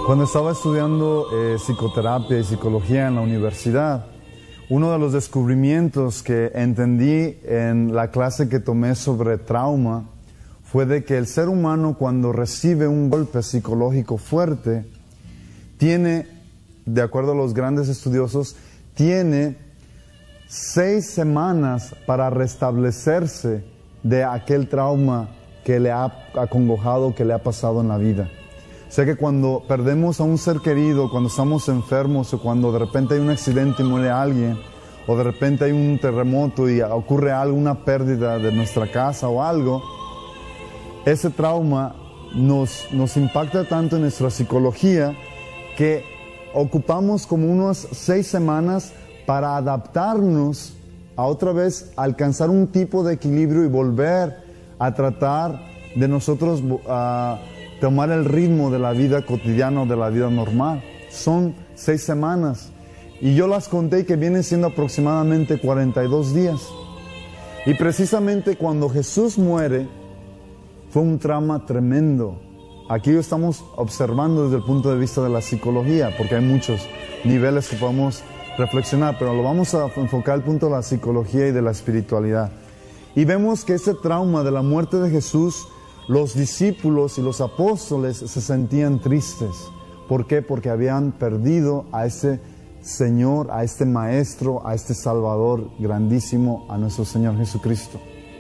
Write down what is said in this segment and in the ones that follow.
Cuando estaba estudiando psicoterapia y psicología en la universidad, uno de los descubrimientos que entendí en la clase que tomé sobre trauma fue de que el ser humano, cuando recibe un golpe psicológico fuerte, tiene, de acuerdo a los grandes estudiosos, tiene 6 semanas para restablecerse de aquel trauma que le ha acongojado, que le ha pasado en la vida. O sea que cuando perdemos a un ser querido, cuando estamos enfermos, o cuando de repente hay un accidente y muere alguien, o de repente hay un terremoto y ocurre algo, una pérdida de nuestra casa o algo, ese trauma nos impacta tanto en nuestra psicología que ocupamos como unas 6 semanas para adaptarnos a otra vez alcanzar un tipo de equilibrio y volver a tratar de nosotros tomar el ritmo de la vida cotidiana o de la vida normal. Son 6 semanas. Y yo las conté que vienen siendo aproximadamente 42 días. Y precisamente cuando Jesús muere, fue un trauma tremendo. Aquí lo estamos observando desde el punto de vista de la psicología, porque hay muchos niveles que podemos reflexionar, pero lo vamos a enfocar al punto de la psicología y de la espiritualidad. Y vemos que ese trauma de la muerte de Jesús, los discípulos y los apóstoles se sentían tristes. ¿Por qué? Porque habían perdido a ese Señor, a este Maestro, a este Salvador grandísimo, a nuestro Señor Jesucristo.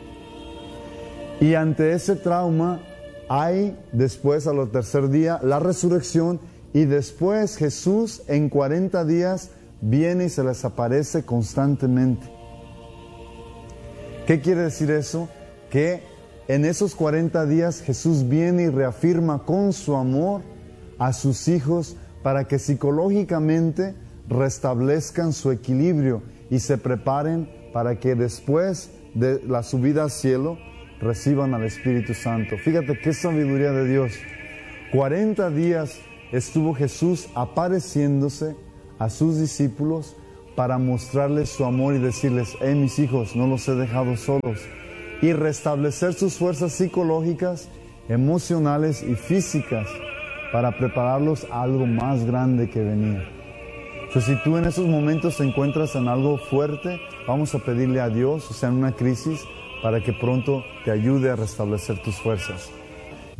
Y ante ese trauma hay después, al tercer día, la resurrección, y después Jesús en 40 días viene y se les aparece constantemente. ¿Qué quiere decir eso? Que en esos 40 días Jesús viene y reafirma con su amor a sus hijos para que psicológicamente restablezcan su equilibrio y se preparen para que después de la subida al cielo reciban al Espíritu Santo. Fíjate qué sabiduría de Dios. 40 días estuvo Jesús apareciéndose a sus discípulos para mostrarles su amor y decirles: mis hijos, no los he dejado solos. Y restablecer sus fuerzas psicológicas, emocionales y físicas para prepararlos a algo más grande que venía. Entonces, si tú en esos momentos te encuentras en algo fuerte, vamos a pedirle a Dios, o sea, en una crisis, para que pronto te ayude a restablecer tus fuerzas.